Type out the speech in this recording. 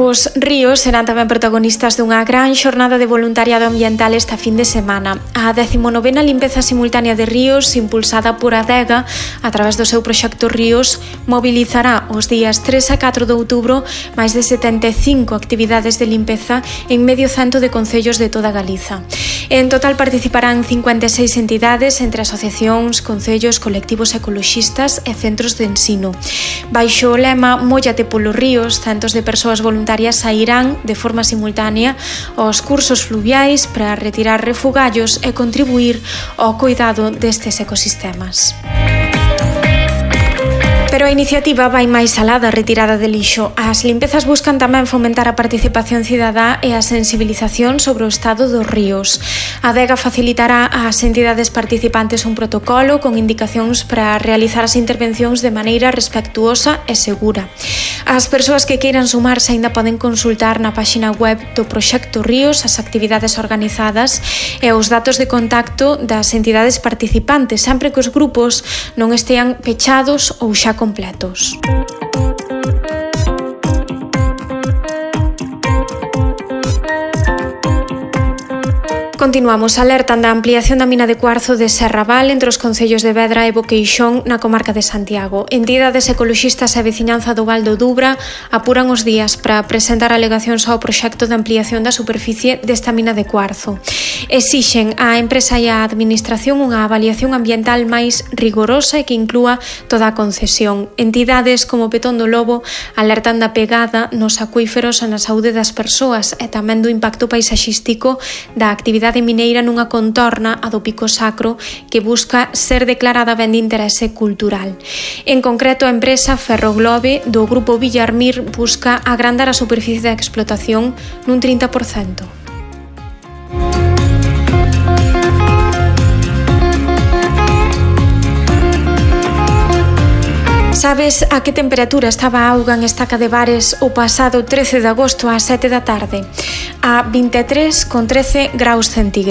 Os ríos serán tamén protagonistas dunha gran xornada de voluntariado ambiental esta fin de semana. A 19ª limpeza simultánea de ríos, impulsada por Adega a través do seu proxecto Ríos, mobilizará os días 3 a 4 de outubro máis de 75 actividades de limpeza en medio cento de concellos de toda Galiza. En total participarán 56 entidades entre asociacións, concellos, colectivos ecoloxistas e centros de ensino. Baixo o lema Móllate polos ríos, centos de persoas voluntarias sairán de forma simultánea aos cursos fluviais para retirar refugallos e contribuir ao cuidado destes ecosistemas. Pero a iniciativa vai máis alá da retirada de lixo. As limpezas buscan tamén fomentar a participación cidadá e a sensibilización sobre o estado dos ríos. A Adega facilitará ás entidades participantes un protocolo con indicacións para realizar as intervencións de maneira respectuosa e segura. As persoas que queiran sumarse aínda poden consultar na páxina web do Proxecto Ríos as actividades organizadas e os datos de contacto das entidades participantes, sempre que os grupos non estean pechados ou xa completos. Continuamos, alertan da ampliación da mina de cuarzo de Serraval entre os concellos de Vedra e Boqueixón na comarca de Santiago. Entidades ecoloxistas e veciñanza do Val do Dubra apuran os días para presentar alegacións ao proxecto de ampliación da superficie desta mina de cuarzo. Exixen á empresa e á administración unha avaliación ambiental máis rigorosa e que inclúa toda a concesión. Entidades como Petón do Lobo alertan da pegada nos acuíferos e na saúde das persoas e tamén do impacto paisaxístico da actividade mineira nunha contorna a do Pico Sacro que busca ser declarada ben de interese cultural. En concreto, a empresa Ferroglobe do grupo Villarmir busca agrandar a superficie da explotación nun 30%. Sabes a que temperatura estaba a auga en Estaca de Bares o pasado 13 de agosto ás 7 da tarde? A 23,13 graus centígrados.